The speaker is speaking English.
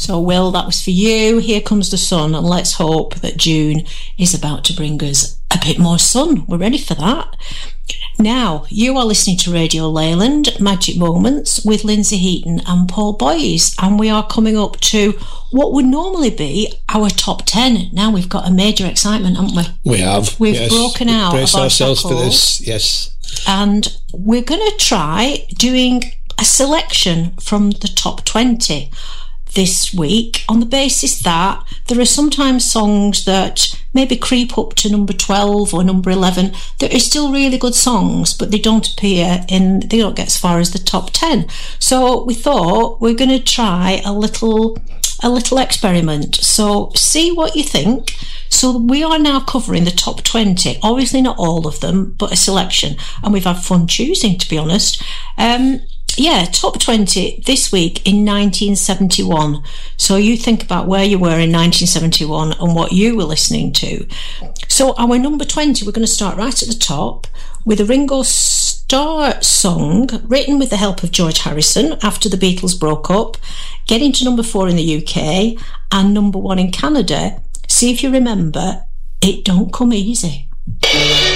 So, Will, that was for you. Here Comes the Sun, and let's hope that June is about to bring us a bit more sun. We're ready for that. Now, you are listening to Radio Leyland, Magic Moments with Lindsay Heaton and Paul Boyes, and we are coming up to what would normally be our top 10. Now we've got a major excitement, haven't we? We have. We've broken out. Brace ourselves for this, yes. And we're going to try doing a selection from the top 20 this week, on the basis that there are sometimes songs that maybe creep up to number 12 or number 11 that are still really good songs, but they don't they don't get as far as the top 10. So we thought we're going to try a little experiment. So see what you think. So we are now covering the top 20, obviously not all of them, but a selection, and we've had fun choosing, to be honest. Top 20 this week in 1971. So you think about where you were in 1971 and what you were listening to. So our number 20, we're going to start right at the top with a Ringo Starr song written with the help of George Harrison after the Beatles broke up, getting to number 4 in the UK and number 1 in Canada. See if you remember, It Don't Come Easy.